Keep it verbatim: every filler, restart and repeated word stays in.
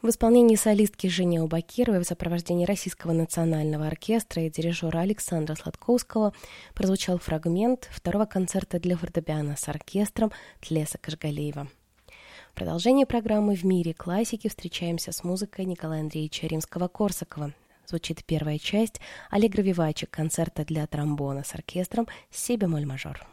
В исполнении солистки Жени Аубакировой в сопровождении Российского национального оркестра и дирижера Александра Сладковского прозвучал фрагмент второго концерта для фортепиано с оркестром Тлеса Кашгалиева. В продолжении программы «В мире классики» встречаемся с музыкой Николая Андреевича Римского-Корсакова. Звучит первая часть Аллегро виваче концерта для тромбона с оркестром си бемоль мажор.